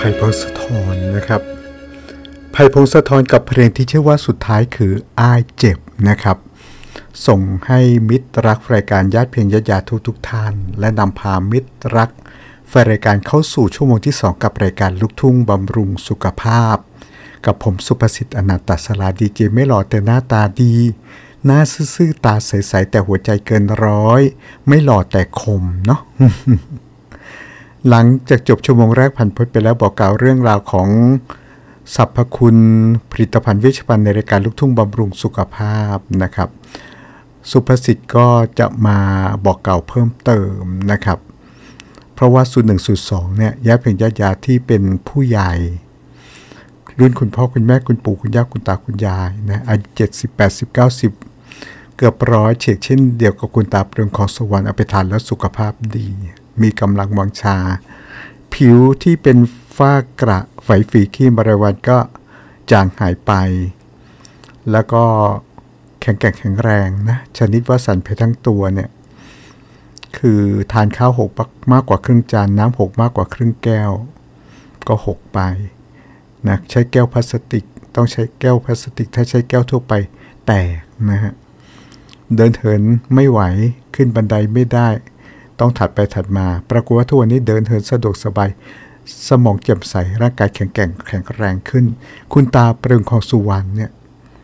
ไผ่พงศธรนะครับไผ่พงศธรกับเพลงที่ชื่อว่าสุดท้ายคืออ้ายเจ็บนะครับส่งให้มิตรรักรายการญาติเพลงญาติทุกท่านและนำพามิตรรักแฟนรายการเข้าสู่ชั่วโมงที่2กับรายการลูกทุ่งบำรุงสุขภาพกับผมสุภสิทธิ์อนันตศราดีเจไม่หล่อแต่หน้าตาดีหน้าซื่อๆตาใสๆแต่หัวใจเกินร้อยไม่หล่อแต่คมเนาะ หลังจากจบชั่วโมงแรกผ่านพ้นไปแล้วบอกกล่าวเรื่องราวของสรรพคุณผลิตภัณฑ์เวชภัณฑ์ในรายการลูกทุ่งบำรุงสุขภาพนะครับสุภสิทธิ์ก็จะมาบอกกล่าวเพิ่มเติมนะครับเพราะว่าสูตร1สูตร2เนี่ยญาติเพลงญาติที่เป็นผู้ใหญ่รุ่นคุณพ่อคุณแม่คุณปู่คุณย่าคุณตาคุณยายนะอายุ70 80 90เกือบร้อยเช่นเดียวกับคุณตาเปลืองของสวรรค์เอาไปทานแล้วสุขภาพดีมีกำลังวังชาผิวที่เป็นฝ้ากระไฝฝีขี้มะเร็งวันก็จางหายไปแล้วก็แข็งแรงนะชนิดว่าสั่นไปทั้งตัวเนี่ยคือทานข้าวหกมากกว่าครึ่งจานน้ำหกมากกว่าครึ่งแก้วก็หกไปนะใช้แก้วพลาสติกต้องใช้แก้วพลาสติกถ้าใช้แก้วทั่วไปแตกนะฮะเดินเหินไม่ไหวขึ้นบันไดไม่ได้ต้องถัดไปถัดมาปรากฏว่าทุกวันนี้เดินเหินสะดวกสบายสมองแจ่มใสร่างกายแข็งแรงขึ้นคุณตาเปลืองของสุวรรณเนี่ย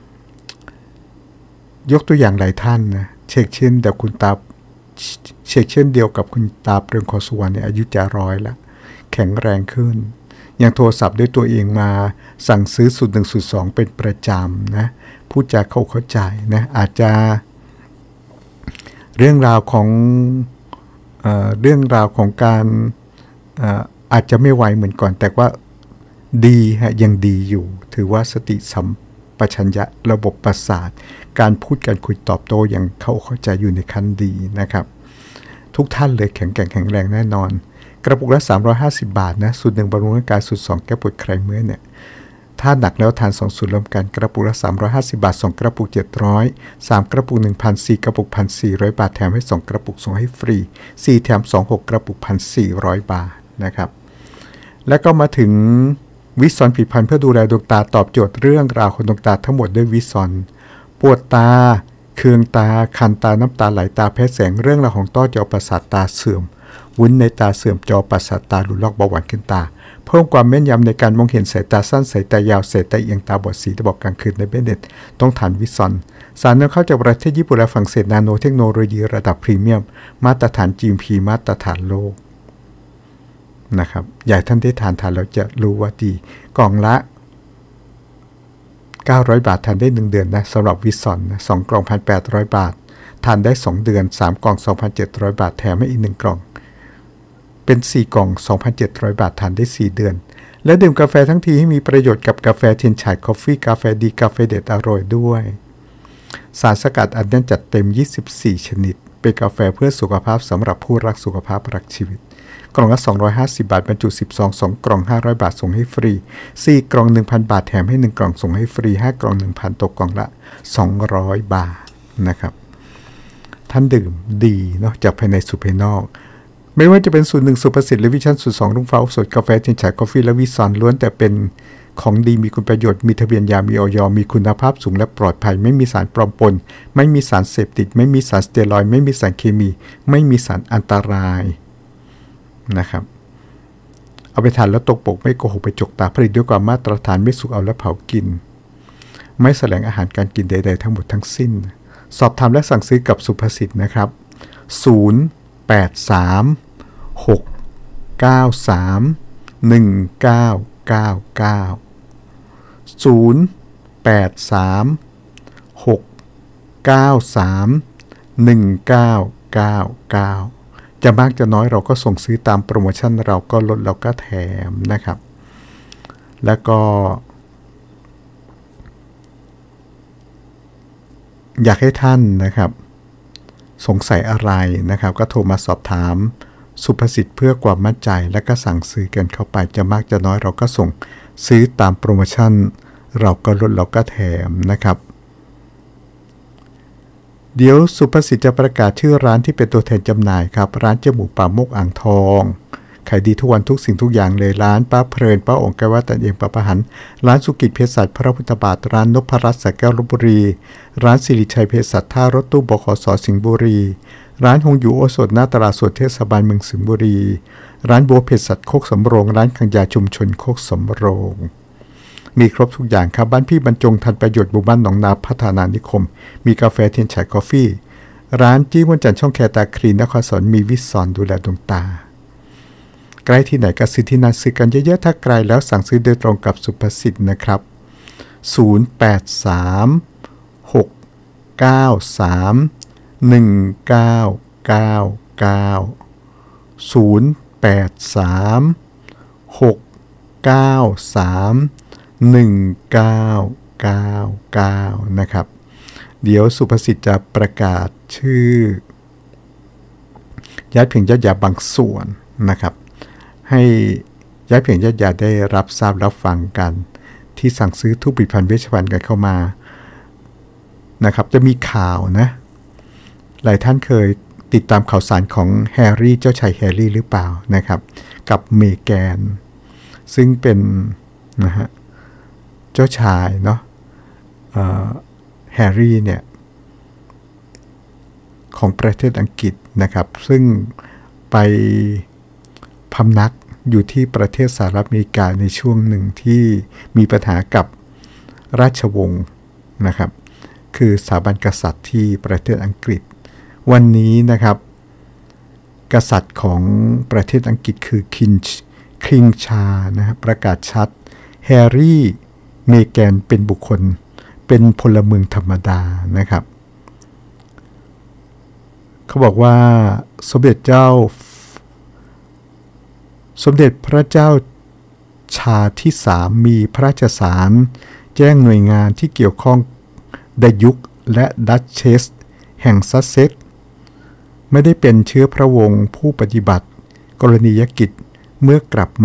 ยกตัวอย่างหลายท่านนะเช่นเดียวคุณตาเช่นเดียวกับคุณตาเปลืองของสุวรรณเนี่ยอายุจะร้อยละแข็งแรงขึ้นยังโทรศัพท์ด้วยตัวเองมาสั่งซื้อสูตร1สูตร2เป็นประจำนะพูดจาเข้าใจนะอาจจะเรื่องราวของการอาจจะไม่ไหวเหมือนก่อนแต่ว่าดีฮะยังดีอยู่ถือว่าสติสัมปชัญญะระบบประสาทการพูดการคุยตอบโต้ยังเข้าใจอยู่ในขั้นดีนะครับทุกท่านเลยแข็งแรงแน่นอนกระปุกละ350 บาทนะสูตร1บำรุงร่างกายสูตร2แก้ปวดคลายเมื่อยเนี่ยถ้าหนักแล้วทาน2สูตรรวมกันกระปุกละ350 บาท2กระปุก700 3กระปุก 1,000 4กระปุก 1,400 บาทแถมให้2กระปุกส่งให้ฟรี4แถม2 6กระปุก 1,400 บาทนะครับแล้วก็มาถึงวิซอนผลิตภัณฑ์เพื่อดูแลดวงตาตอบโจทย์เรื่องราวของดวงตาทั้งหมดด้วยวิซอนปวดตาเคืองตาคันตาน้ำตาไหลตาแพ้แสงเรื่องราวของต้อจอประสาทตาเสื่อมวุ้นในตาเสื่อมจอประสาทตาหลุดลอกเบาหวานขึ้นตาเพิ่มความแม่นยำในการมองเห็นสายตาสั้นสายตายาวสายตาเอียงตาบอดสีตาบอดกลางคืนในเบนเน็ตต้องทานวิซอนสารนำเข้าจากประเทศญี่ปุ่นและฝรั่งเศสนาโนเทคโนโลยีระดับพรีเมียมมาตรฐาน GMP มาตรฐานโลกนะครับอยากท่านได้ทานแล้วจะรู้ว่าดีกล่องละ900 บาททานได้1เดือนนะสำหรับวิซอนนะ2กล่อง 1,800 บาททานได้2เดือน3กล่อง 2,700 บาทแถมให้อีก1กล่องเป็น4กล่อง 2,700 บาททานได้4เดือนและดื่มกาแฟทั้งทีให้มีประโยชน์กับกาแฟเทียนฉายคอฟฟี่กาแฟดีกาแฟเด็ดอร่อยด้วยสารสกัดอันแน่นจัดเต็ม24ชนิดเป็นกาแฟเพื่อสุขภาพสำหรับผู้รักสุขภาพรักชีวิตกล่องละ250 บาทบรรจุ10ซอง2กล่อง500 บาทส่งให้ฟรี4กล่อง 1,000 บาทแถมให้1กล่องส่งให้ฟรี5กล่อง 1,000 ตกกล่องละ200 บาทนะครับท่านดื่มดีเนาะจากภายในสู่ภายนอกไม่ว่าจะเป็นสูตร1สูตรประสิทธิ์หรือวิชั่นสูตร2รุ่งฟ้าสดกาแฟเทียนฉายกาแฟและวิซอนล้วนแต่เป็นของดีมีคุณประโยชน์มีทะเบียนยามีอย.มีคุณภาพสูงและปลอดภัยไม่มีสารปลอมปนไม่มีสารเสพติดไม่มีสารสเตียรอยด์ไม่มีสารเคมีไม่มีสารอันตรายนะครับเอาไปทานแล้วตกปกไม่โกหกไปจกตาผลิตด้วยความมาตรฐานไม่สุกเอาและเผากินไม่แสลงอาหารการกินใดๆทั้งหมดทั้งสิ้นสอบถามและสั่งซื้อกับสุภสิทธิ์นะครับ083 693 1999 083 693 1999จะมากจะน้อยเราก็ส่งซื้อตามโปรโมชั่นเราก็ลดเราก็แถมนะครับแล้วก็อยากให้ท่านนะครับสงสัยอะไรนะครับก็โทรมาสอบถามสุภสิทธิ์เพื่อความมั่นใจและก็สั่งซื้อกันเข้าไปจะมากจะน้อยเราก็ส่งซื้อตามโปรโมชั่นเราก็ลดเราก็แถมนะครับเดี๋ยวสุภสิทธิ์จะประกาศชื่อร้านที่เป็นตัวแทนจำหน่ายครับร้านจมูกป่าโมกอ่างทองขายดีทุกวันทุกสิ่งทุกอย่างเลยร้านป้าเพลินป้าองค์แก้วว่าตันเองป้าประหันร้านสุกิจเภสัชพระพุทธบาทร้านนพรัตน์สระแก้วลพบุรีร้านสิริชัยเภสัชท่ารถตู้บขส.สิงห์บุรีร้านฮงอยู่โอสถหน้าตลาดสดเทศบาลเมืองสิงห์บุรีร้านบัวเภสัชโคกสำโรงร้านขังยาชุมชนโคกสำโรงมีครบทุกอย่างครับบ้านพี่บรรจงทันประโยชน์หมู่บ้านหนองนาพัฒนานิคมมีกาแฟเทียนฉายกาแฟร้านจี้วันจันทร์ช่องแคตาคลีนนครสวรรค์มีวิสอนดูแลดวงตาใกล้ที่ไหนก็ซื้อที่นั่นซื้อกันเยอะๆถ้าไกลแล้วสั่งซื้อโดยตรงกับสุภสิทธิ์นะครับ0836931999นะครับเดี๋ยวสุภสิทธิ์จะประกาศชื่อญาติเพียงญาติยาบางส่วนนะครับให้ญาติเพียงญาติยาได้รับทราบรับฟังกันที่สั่งซื้อทุกผลิตภัณฑ์เวชภัณฑ์กันเข้ามานะครับจะมีข่าวนะหลายท่านเคยติดตามข่าวสารของแฮร์รี่เจ้าชายแฮร์รี่หรือเปล่านะครับกับเมแกนซึ่งเป็นนะฮะเจ้าชายเนาะแฮร์รี่เนี่ยของประเทศอังกฤษนะครับซึ่งไปพำนักอยู่ที่ประเทศสหรัฐอเมริกาในช่วงหนึ่งที่มีปัญหากับราชวงศ์นะครับคือสถาบันกษัตริย์ที่ประเทศอังกฤษวันนี้นะครับกษัตริย์ของประเทศอังกฤษคือคิงชานะครับประกาศชัดแฮร์รี่เมแกนเป็นบุคคลเป็นพลเมืองธรรมดานะครับเขาบอกว่าสมเด็จพระเจ้าชาที่3มีพระราชสารแจ้งหน่วยงานที่เกี่ยวข้องไดยุคและดัชเชสแห่งซัสเซ็กซ์ไม่ได้เป็นเชื้อพระวงศ์ผู้ปฏิบัติกรณียกิจเมื่จะกลับ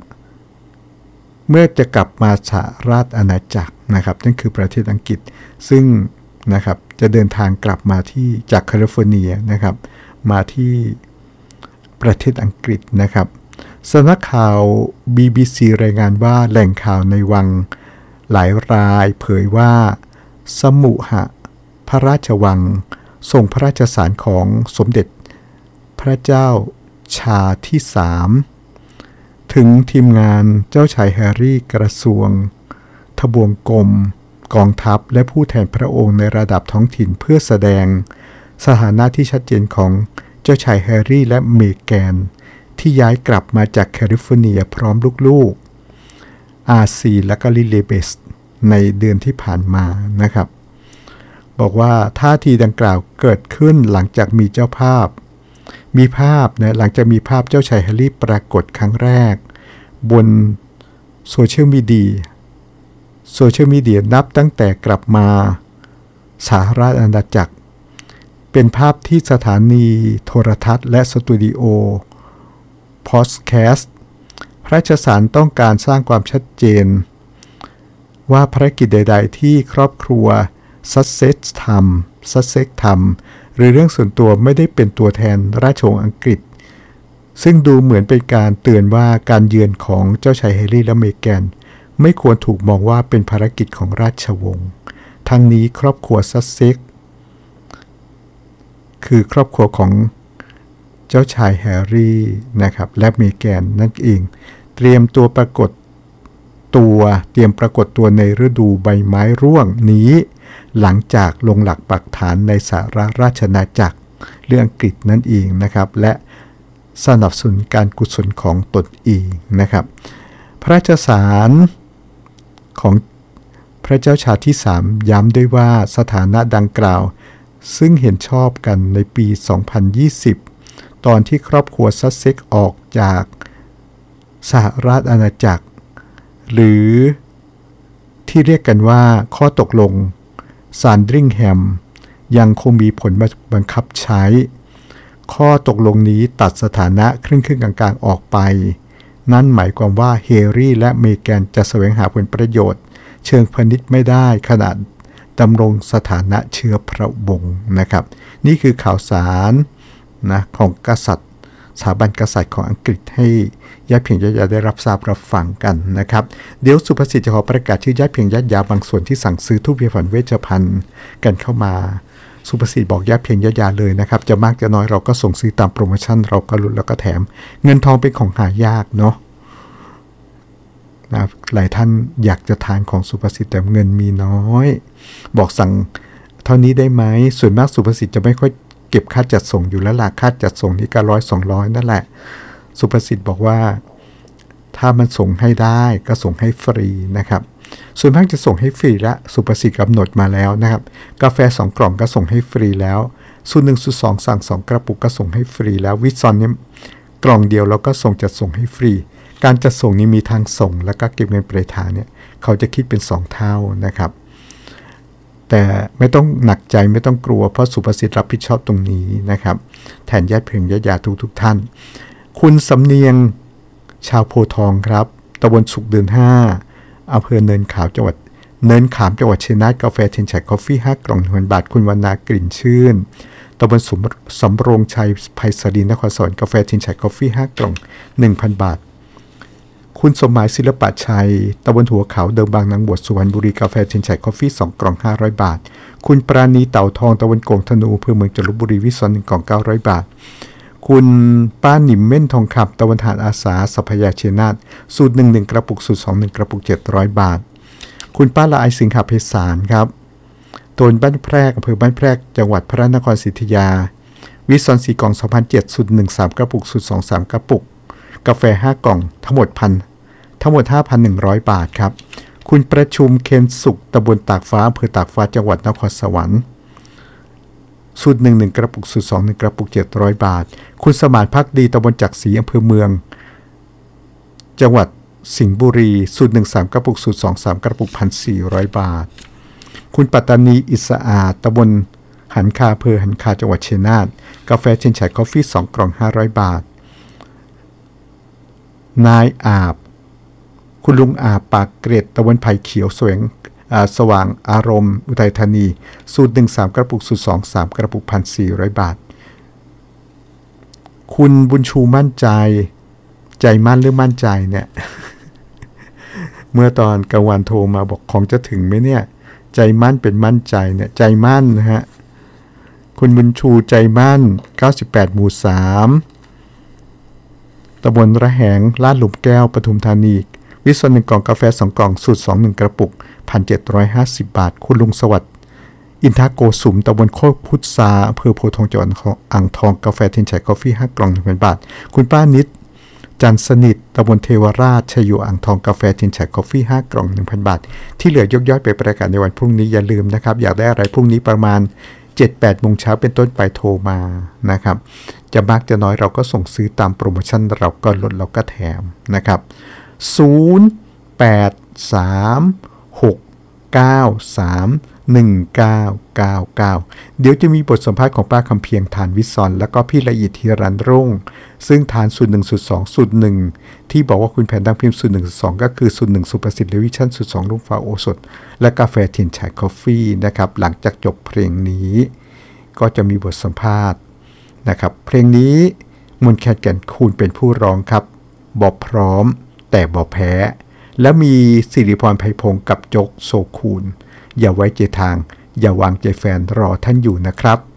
มาสหราชอาณาจักรนะครับนั่นคือประเทศอังกฤษซึ่งนะครับจะเดินทางกลับมาที่จากแคลิฟอร์เนียนะครับมาที่ประเทศอังกฤษนะครับสำนักข่าว BBC รายงานว่าแหล่งข่าวในวังหลายรายเผยว่าสมุหะพระราชวังส่งพระราชสารของสมเด็จพระเจ้าชาที่3ถึงทีมงานเจ้าชายแฮร์รี่กระทรวงทบวงกรมกองทัพและผู้แทนพระองค์ในระดับท้องถิ่นเพื่อแสดงสถานะที่ชัดเจนของเจ้าชายแฮร์รี่และเมแกนที่ย้ายกลับมาจากแคลิฟอร์เนียพร้อมลูกๆอาซีและก็ลิเลเบสในเดือนที่ผ่านมานะครับบอกว่าท่าทีดังกล่าวเกิดขึ้นหลังจากมีภาพหลังจากมีภาพเจ้าชายแฮร์รี่ปรากฏครั้งแรกบนโซเชียลมีเดียนับตั้งแต่กลับมาสหราชอาณาจักรเป็นภาพที่สถานีโทรทัศน์และสตูดิโอพอดแคสต์พระราชสารต้องการสร้างความชัดเจนว่าภารกิจใดๆที่ครอบครัวซัสเซ็กซ์ทำหรือเรื่องส่วนตัวไม่ได้เป็นตัวแทนราชวงศ์อังกฤษซึ่งดูเหมือนเป็นการเตือนว่าการเยือนของเจ้าชายแฮร์รี่และเมแกนไม่ควรถูกมองว่าเป็นภารกิจของราชวงศ์ทั้งนี้ครอบครัวซัสเซ็กซ์คือครอบครัวของเจ้าชายแฮร์รี่นะครับและเมแกนนั่นเองเตรียมปรากฏตัวในฤดูใบไม้ร่วงนี้หลังจากลงหลักปักฐานในสหราชอาณาจักรเรื่องอังกฤษนั่นเองนะครับและสนับสนุนการกุศลของตนเองนะครับพระราชสารของพระเจ้าชาที่3ย้ำด้วยว่าสถานะดังกล่าวซึ่งเห็นชอบกันในปี 2020 ตอนที่ครอบครัวซัสเซ็กซ์ออกจากสหราชอาณาจักรหรือที่เรียกกันว่าข้อตกลงซานดริงแฮมยังคงมีผลบังคับใช้ข้อตกลงนี้ตัดสถานะครึ่งกลางๆออกไปนั่นหมายความว่าแฮร์รี่และเมแกนจะแสวงหาผลประโยชน์เชิงพาณิชย์ไม่ได้ขณะดำรงสถานะเชื้อพระวงศ์นะครับนี่คือข่าวสารนะของกษัตริย์สถาบันกษัตริย์ของอังกฤษให้ญาติเพียงญาติยาได้รับทราบรับฟังกันนะครับเดี๋ยวสุภสิทธิ์จะขอประกาศชื่อญาติเพียงญาติยาบางส่วนที่สั่งซื้อทูบเทียนฝันเวชภัณฑ์กันเข้ามาสุภสิทธิ์บอกญาติเพียงญาติยาเลยนะครับจะมากจะน้อยเราก็ส่งซื้อตามโปรโมชั่นเราก็ลุ้นแล้วก็แถมเงินทองเป็นของหายากเนาะนะหลายท่านอยากจะทานของสุภสิทธิ์แต่เงินมีน้อยบอกสั่งเท่านี้ได้ไหมส่วนมากสุภสิทธิ์จะไม่ค่อยเก็บค่าจัดส่งอยู่แล้วล่ะค่าจัดส่งนี่ก็100-200นั่นแหละสุภสิทธิ์บอกว่าถ้ามันส่งให้ได้ก็ส่งให้ฟรีนะครับส่วนมากจะส่งให้ฟรีและสุภสิทธิ์กำหนดมาแล้วนะครับกาแฟ2กล่องก็ส่งให้ฟรีแล้วสูตร1สูตร2สั่ง2กระปุกก็ส่งให้ฟรีแล้ววิซอนเนี่ยกล่องเดียวเราก็ส่งจัดส่งให้ฟรีการจัดส่งนี้มีทางส่งแล้วก็เก็บเงินปลายทางเนี่ยเขาจะคิดเป็น2เท่านะครับแต่ไม่ต้องหนักใจไม่ต้องกลัวเพราะสุภสิทธิ์รับผิดชอบตรงนี้นะครับแทนญาติเพียงญาติยาทุกท่านคุณสำเนียงชาวโพทองครับตำบลสุขเดือน5อำเภอเนินขามจังหวัดชัยนาทกาแฟเทนชัยกาแฟ5กล่อง1,000 บาทคุณวรรณากลิ่นชื่นตำบลสำโรงชัยไพศาลีนครสวรรค์กาแฟเทนชัยกาแฟ5กล่อง 1,000 บาทคุณสมหมายศิลปะชัยตำบลหัวเขาเดิมบางนางบวชสุวรรณบุรีกาแฟเทนชัยกาแฟ2กล่อง500 บาทคุณปราณีเต่าทองตำบลโก่งธนูอำเภอเมืองจันทบุรีวิศว1กล่อง900 บาทคุณป้าหนิมเม่นทองคำตะวันฐานอาสาสัพยาเชนาทสูตร1 กระปุกสูตร2 1 กระปุก700 บาทคุณป้าละไอสิงหาเพศารครับตนบ้านแพรกอำเภอบ้านแพรกจังหวัดพระนครศรีอยุธยาวิศว4กล่อง2,007สูตร1 3 กระปุกสูตร2 3 กระปุกกาแฟ5กล่องทั้งหมด 5,100 บาทครับคุณประชุมเคนสุขตำบลตากฟ้าอำเภอตากฟ้าจังหวัดนครสวรรค์สูตร1 1 กระปุกสูตร2 1 กระปุก700 บาทคุณสมานภักดีตำบลจักรีอำเภอเมืองจังหวัดสิงห์บุรีสูตร1 3 กระปุกสูตร2 3 กระปุก 1,400 บาทคุณปัตตานีอิสอาตำบลหันคาอำเภอหันคาจังหวัดชัยนาทกาแฟเชนชัยกาแฟ2กล่อง500 บาทนายอาบคุณลุงอาบปากเกร็ดตะวันไผ่เขียวสว่างอารมณ์อุทัยธานีสูตร1 3 กระปุกสูตร2 3 กระปุก 1,400 บาทคุณบุญชูมั่นใจมั่นหรือมั่นใจเนี่ย เมื่อตอนกลางวันโทรมาบอกของจะถึงไหมเนี่ยใจมั่นเป็นมั่นใจเนี่ยใจมั่นนะฮะคุณบุญชูใจมั่น98หมู่3ตำบลระแหงลาดหลุมแก้วปทุมธานีวิศว1กล่องกาแฟ2กล่องสูตร2 1 กระปุก 1,750 บาทคุณลุงสวัสดิ์อินทาโกสุมตำบลโคกพุทราอำเภอโพธิ์ทองจังหวัดอ่างทองกาแฟเทนชัยกาแฟ5กล่อง 1,000 บาทคุณป้านิดจันสนิทตำบลเทวราชชัยโยอ่างทองกาแฟเทนชัยกาแฟ5กล่อง 1,000 บาทที่เหลือยกย่อยไปประกาศในวันพรุ่งนี้อย่าลืมนะครับอยากได้อะไรพรุ่งนี้ประมาณ 7-8 โมงเช้าเป็นต้นไปโทรมานะครับจะมากจะน้อยเราก็ส่งซื้อตามโปรโมชั่นเราก็ลดเราก็แถมนะครับ0836931999เดี๋ยวจะมีบทสัมภาษณ์ของป้าคำเพียงฐานวิศรแล้วก็พี่ละเอียดธีรันรุ่งซึ่งฐานสูตร1สูตร2สูตร1ที่บอกว่าคุณแผนดังพิมพ์สูตร1สูตร2ก็คือสูตร1สุประสิทธิ์เลวิชั่นสูตร2รุ่งฟ้าโอสถและกาแฟเทียนฉายกาแฟนะครับหลังจากจบเพลงนี้ก็จะมีบทสัมภาษณ์นะครับเพลงนี้มนต์แคนแก่นคูณเป็นผู้ร้องครับบอกพร้อมแต่บอกแพ้และมีสิริพรไพพงศ์กับโจ๊กโซคูณอย่าไว้ใจทางอย่าวางใจแฟนรอท่านอยู่นะครับ